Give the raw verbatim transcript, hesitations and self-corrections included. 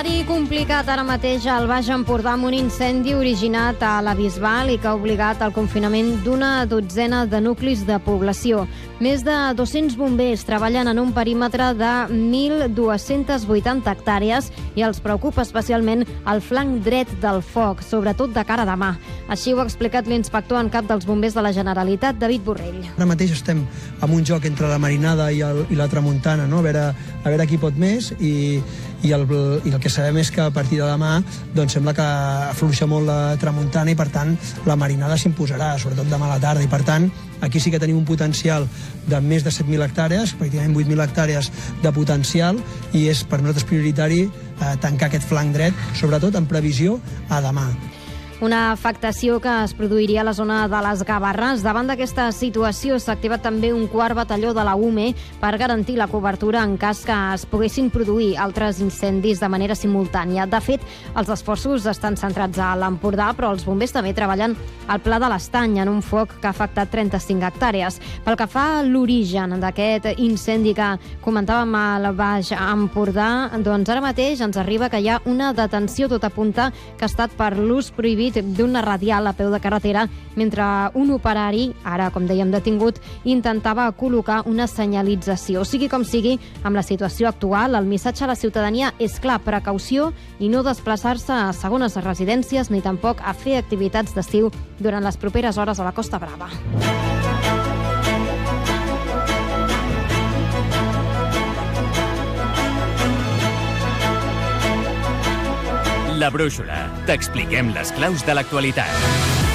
Calendari complicat ara mateix al Baix Empordà amb un incendi originat a la Bisbal i que ha obligat al confinament d'una dotzena de nuclis de població. Més de dos-cents bombers treballen en un perímetre de mil dues-centes vuitanta hectàrees i els preocupa especialment el flanc dret del foc, sobretot de cara a demà. Així ho ha explicat l'inspector en cap dels bombers de la Generalitat, David Borrell. Ara mateix estem en un joc entre la marinada i, el, i la tramuntana, no? a, veure, a veure qui pot més, i, i, el, i el que sabem és que a partir de demà doncs sembla que afluixa molt la tramuntana i per tant la marinada s'imposarà, sobretot demà a la tarda, i per tant aquí sí que tenim un potencial de més de set mil hectàrees, pràcticament vuit mil hectàrees de potencial, i és per nosaltres prioritari eh, tancar aquest flanc dret, sobretot en previsió a demà. Una afectació que es produiria a la zona de les Gavarres. Davant d'aquesta situació s'ha activat també un quart batalló de la U M E per garantir la cobertura en cas que es poguessin produir altres incendis de manera simultània. De fet, els esforços estan centrats a l'Empordà, però els bombers també treballen al Pla de l'Estany en un foc que ha afectat trenta-cinc hectàrees. Pel que fa a l'origen d'aquest incendi que comentàvem al Baix Empordà, doncs ara mateix ens arriba que hi ha una detenció, tot apunta que ha estat per l'ús prohibit d'una radial a peu de carretera mentre un operari, ara com dèiem detingut, intentava col·locar una senyalització. Sigui com sigui, amb la situació actual, el missatge a la ciutadania és clar: precaució i no desplaçar-se a segones residències ni tampoc a fer activitats d'estiu durant les properes hores a la Costa Brava. La Brúixola. T'expliquem les claus de l'actualitat.